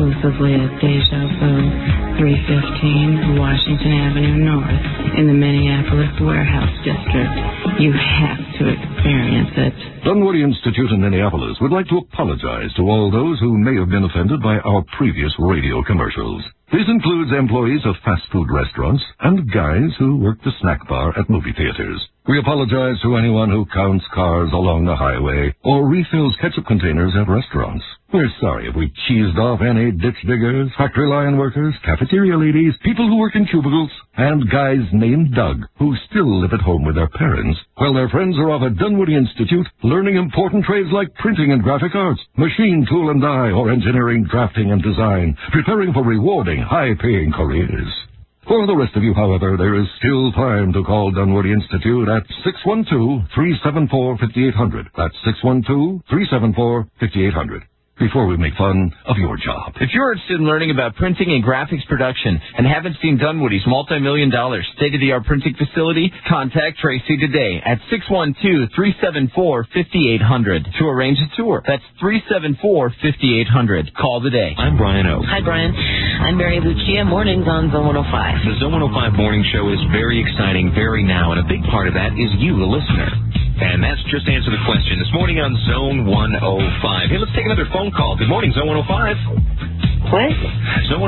exclusively at Deja Vu, 315 Washington Avenue North in the Minneapolis Warehouse District. You have to experience it. Dunwoody Institute in Minneapolis would like to apologize to all those who may have been offended by our previous radio commercials. This includes employees of fast food restaurants and guys who work the snack bar at movie theaters. We apologize to anyone who counts cars along the highway or refills ketchup containers at restaurants. We're sorry if we cheesed off any ditch diggers, factory line workers, cafeteria ladies, people who work in cubicles, and guys named Doug who still live at home with their parents while their friends are off at Dunwoody Institute learning important trades like printing and graphic arts, machine, tool and die, or engineering, drafting and design, preparing for rewarding, high-paying careers. For the rest of you, however, there is still time to call Dunwoody Institute at 612-374-5800. That's 612-374-5800. Before we make fun of your job. If you're interested in learning about printing and graphics production and haven't seen Dunwoody's multi-million-dollar state-of-the-art printing facility, contact Tracy today at 612-374-5800 to arrange a tour. That's 374-5800. Call today. I'm Brian Oak. Hi, Brian. I'm Mary Lucia. Mornings on Zone 105. The Zone 105 morning show is very exciting, very now, and a big part of that is you, the listener. And that's just answer the question. This morning on Zone 105. Hey, let's take another phone call. Good morning, Zone 105. What? Zone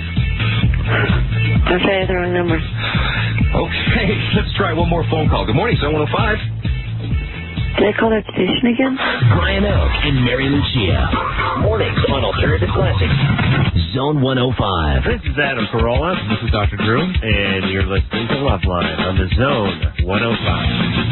105. Don't say the wrong number. Okay, let's try one more phone call. Good morning, Zone 105. Did I call that station again? Brian Oak and Mary Lucia. Mornings on Alternative Classic. Zone 105. This is Adam Carolla. This is Dr. Drew. And you're listening to Loveline on the Zone 105.